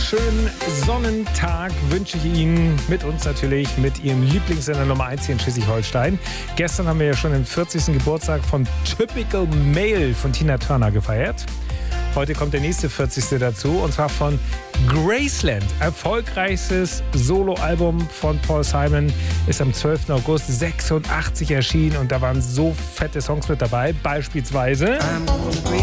wunderschönen Sonnentag wünsche ich Ihnen mit uns natürlich, mit Ihrem Lieblingssender Nummer 1 hier in Schleswig-Holstein. Gestern haben wir ja schon den 40. Geburtstag von Typical Male von Tina Turner gefeiert. Heute kommt der nächste 40. dazu, und zwar von Graceland. Erfolgreichstes Soloalbum von Paul Simon ist am 12. August 86 erschienen und da waren so fette Songs mit dabei, beispielsweise